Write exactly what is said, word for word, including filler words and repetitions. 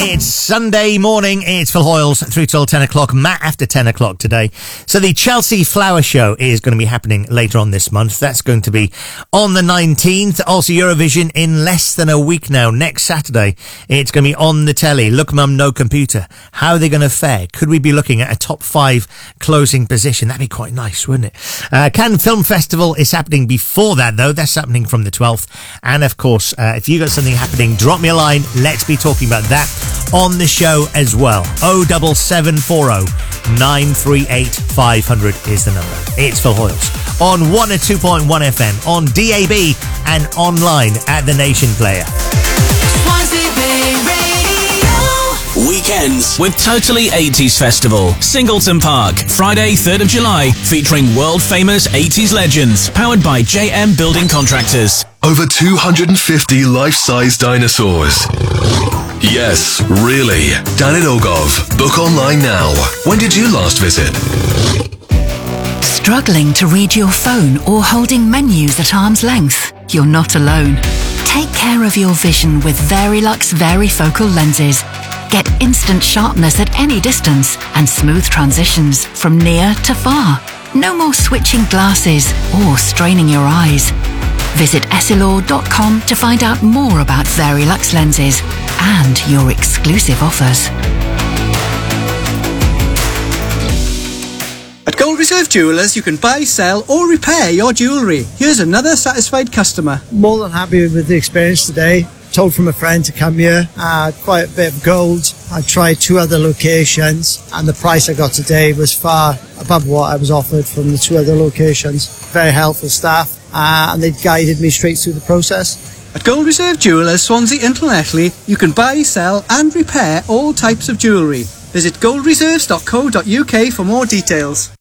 It's Sunday morning. It's Phil Hoyles through till ten o'clock, Matt after ten o'clock today. So the Chelsea Flower Show is going to be happening later on this month. That's going to be on the nineteenth. Also Eurovision in less than a week now. Next Saturday, it's going to be on the telly. Look Mum, No Computer. How are they going to fare? Could we be looking at a top five closing position? That'd be quite nice, wouldn't it? Uh, Cannes Film Festival is happening before that, though. That's happening from the twelfth. And of course, uh, if you got something happening, drop me a line. Let's be talking about that on the show as well. oh seven seven four oh nine three eight five hundred is the number. It's Phil Hoyles on one oh two point one F M, on D A B and online at The Nation Player. Weekends with Totally eighties Festival, Singleton Park, Friday third of July, featuring world-famous eighties legends, powered by J M Building Contractors. Over two hundred fifty life-size dinosaurs. Yes, really. Danin Ogov. Book online now. When did you last visit? Struggling to read your phone or holding menus at arm's length? You're not alone. Take care of your vision with Verilux Varifocal lenses. Get instant sharpness at any distance and smooth transitions from near to far. No more switching glasses or straining your eyes. Visit essilor dot com to find out more about Verilux lenses and your exclusive offers. At Gold Reserve Jewellers, you can buy, sell or repair your jewellery. Here's another satisfied customer. More than happy with the experience today. Told from a friend to come here. I had quite a bit of gold. I tried two other locations and the price I got today was far above what I was offered from the two other locations. Very helpful staff uh, and they guided me straight through the process. At Gold Reserve Jewellers, Swansea and Llanelli, you can buy, sell and repair all types of jewellery. Visit gold reserves dot co dot uk for more details.